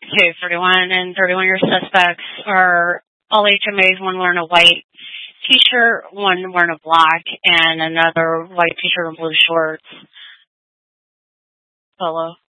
Okay, 31 and 31 your suspects are all HMAs, one wearing a white t-shirt, one wearing a black, and another white t-shirt and blue shorts. Polo.